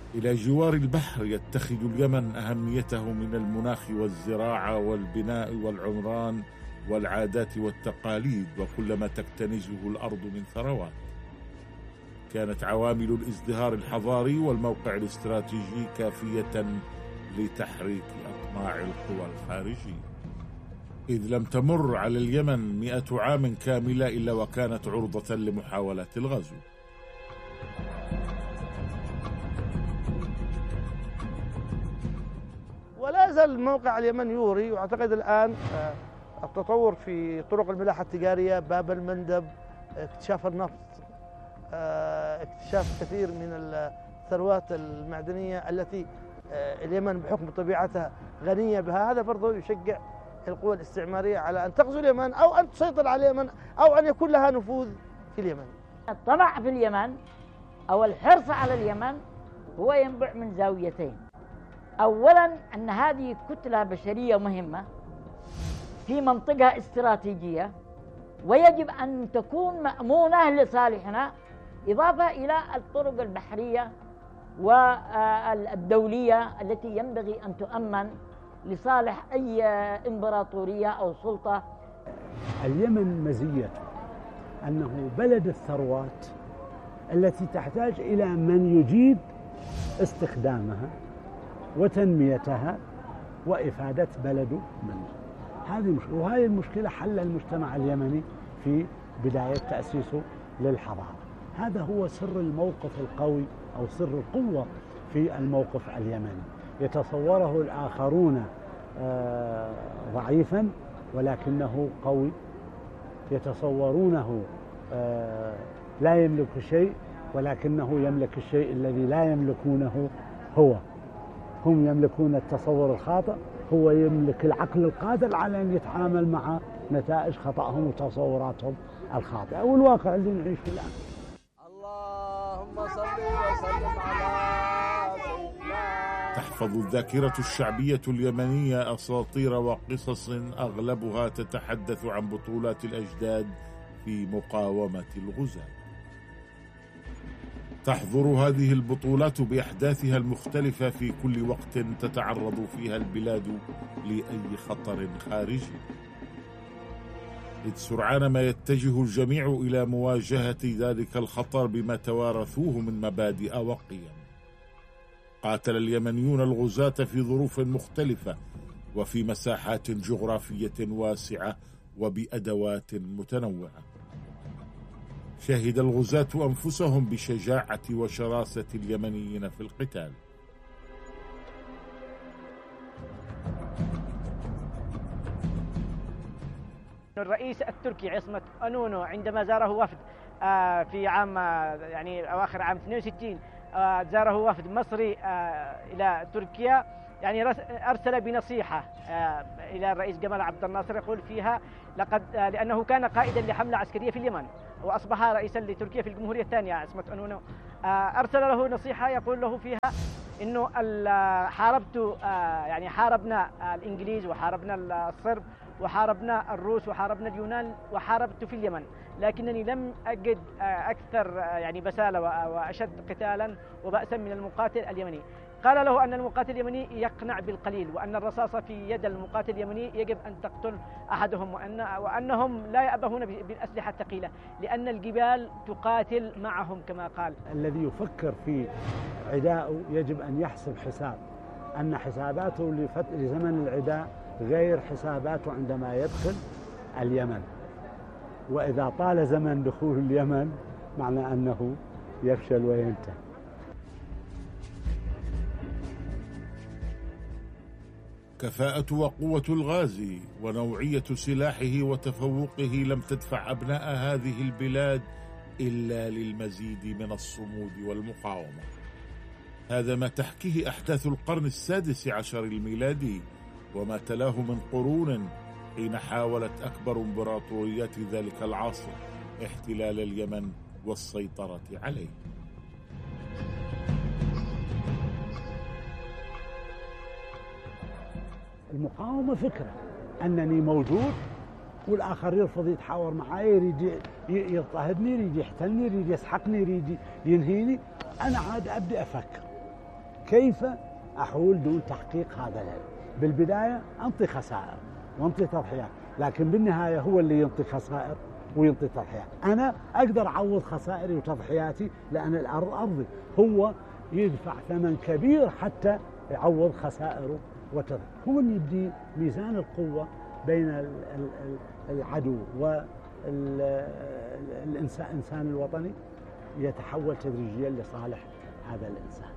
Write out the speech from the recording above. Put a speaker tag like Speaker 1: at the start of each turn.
Speaker 1: إلى جوار البحر يتخذ اليمن أهميته من المناخ والزراعة والبناء والعمران والعادات والتقاليد وكل ما تكتنزه الأرض من ثروات. كانت عوامل الازدهار الحضاري والموقع الاستراتيجي كافية لتحريك أطماع القوى الخارجية، إذ لم تمر على اليمن 100 عام كاملة إلا وكانت عرضة لمحاولات الغزو.
Speaker 2: ولا زال موقع اليمن يوري، واعتقد الان التطور في طرق الملاحه التجاريه، باب المندب، اكتشاف النفط، اكتشاف كثير من الثروات المعدنيه التي اليمن بحكم طبيعتها غنيه بها، هذا برضه يشجع القوى الاستعماريه على ان تغزو اليمن او ان تسيطر على اليمن او ان يكون لها نفوذ في اليمن.
Speaker 3: الطمع في اليمن او الحرص على اليمن هو ينبع من زاويتين. أولاً أن هذه كتلة بشرية مهمة في منطقة استراتيجية ويجب أن تكون مأمونة لصالحنا، إضافة إلى الطرق البحرية والدولية التي ينبغي أن تؤمن لصالح أي إمبراطورية أو سلطة.
Speaker 4: اليمن مزيته أنه بلد الثروات التي تحتاج إلى من يجيد استخدامها وتنميتها وإفادة بلده منه. وهذه المشكلة حل المجتمع اليمني في بداية تأسيسه للحضارة. هذا هو سر الموقف القوي أو سر القوة في الموقف اليمني. يتصوره الآخرون ضعيفا ولكنه قوي، يتصورونه لا يملك شيء ولكنه يملك الشيء الذي لا يملكونه هو. هم يملكون التصور الخاطئ، هو يملك العقل القادر على أن يتعامل مع نتائج خطأهم وتصوراتهم الخاطئة والواقع اللي نعيش فيه الآن.
Speaker 5: اللهم صل وسلم على سيدنا.
Speaker 1: تحفظ الذاكرة الشعبية اليمنية أساطير وقصص أغلبها تتحدث عن بطولات الأجداد في مقاومة الغزاة. تحضر هذه البطولات بأحداثها المختلفة في كل وقت تتعرض فيها البلاد لأي خطر خارجي، إذ سرعان ما يتجه الجميع إلى مواجهة ذلك الخطر بما توارثوه من مبادئ وقيم. قاتل اليمنيون الغزاة في ظروف مختلفة وفي مساحات جغرافية واسعة وبأدوات متنوعة. شهد الغزاة أنفسهم بشجاعة وشراسة اليمنيين في القتال.
Speaker 6: الرئيس التركي عصمت أنونو عندما زاره وفد في عام يعني أواخر عام 62 زاره وفد مصري إلى تركيا، يعني أرسل بنصيحة إلى الرئيس جمال عبد الناصر يقول فيها لأنه كان قائدا لحملة عسكرية في اليمن وأصبح رئيسا لتركيا في الجمهورية الثانية عصمت أنونو، أرسل له نصيحة يقول له فيها إنه يعني حاربنا الإنجليز وحاربنا الصرب وحاربنا الروس وحاربنا اليونان وحاربت في اليمن، لكنني لم أجد أكثر يعني بسالة وأشد قتالا وبأسا من المقاتل اليمني. قال له أن المقاتل اليمني يقنع بالقليل، وأن الرصاصة في يد المقاتل اليمني يجب أن تقتل أحدهم، وأنهم لا يأبهون بالأسلحة الثقيلة لأن الجبال تقاتل معهم كما قال.
Speaker 4: الذي يفكر في عدائه يجب أن يحسب حساب أن حساباته لزمن العداء غير حساباته عندما يدخل اليمن، وإذا طال زمن دخول اليمن معنى أنه يفشل وينتهي.
Speaker 1: كفاءة وقوة الغازي ونوعية سلاحه وتفوقه لم تدفع أبناء هذه البلاد إلا للمزيد من الصمود والمقاومة. هذا ما تحكيه أحداث القرن ال16 الميلادي وما تلاه من قرون حين حاولت أكبر إمبراطوريات ذلك العصر احتلال اليمن والسيطرة عليه.
Speaker 4: المقاومة فكرة أنني موجود والآخر يرفض يتحاور معي، يريد يضطهدني، يريد يحتلني، يريد يسحقني، يريد ينهيني، أنا عاد أبدأ أفكر كيف أحول دون تحقيق هذا الهدف؟ بالبداية أنطي خسائر وأنطي تضحيات، لكن بالنهاية هو اللي ينطي خسائر وينطي تضحيات. أنا أقدر أعوض خسائري وتضحياتي لأن الأرض أرضي، هو يدفع ثمن كبير حتى يعوض خسائره وتضحياته. هون يبدي ميزان القوة بين العدو والإنسان الوطني يتحول تدريجيا لصالح هذا الإنسان.